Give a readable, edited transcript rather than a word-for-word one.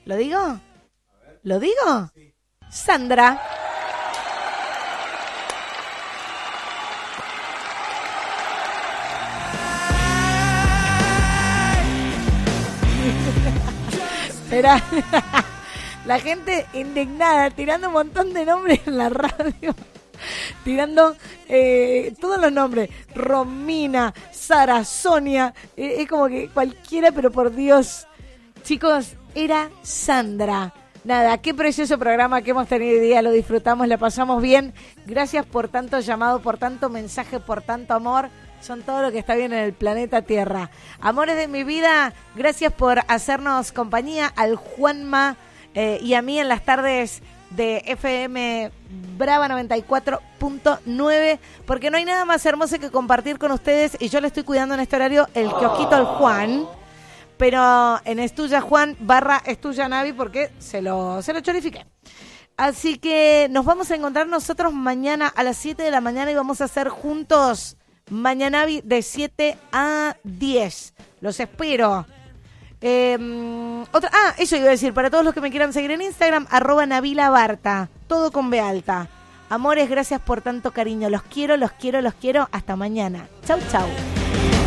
¿Lo digo? ¿Lo digo? Sandra. Espera. La gente indignada, tirando un montón de nombres en la radio. Tirando todos los nombres. Romina, Sara, Sonia. Es como que cualquiera, pero por Dios. Chicos, era Sandra. Nada, qué precioso programa que hemos tenido hoy día. Lo disfrutamos, la pasamos bien. Gracias por tanto llamado, por tanto mensaje, por tanto amor. Son todo lo que está bien en el planeta Tierra. Amores de mi vida, gracias por hacernos compañía al Juanma y a mí en las tardes de FM Brava 94.9, porque no hay nada más hermoso que compartir con ustedes, y yo le estoy cuidando en este horario el kiosquito al Juan, pero en Estuya Juan / Estuya Navi, porque se lo chorifiqué. Así que nos vamos a encontrar nosotros mañana a las 7 de la mañana y vamos a hacer juntos Mañanavi de 7 a 10. Los espero. Eso iba a decir, para todos los que me quieran seguir en Instagram, @NavilaBarta, todo con B alta. Amores, gracias por tanto cariño. Los quiero. Hasta mañana. Chau, chau.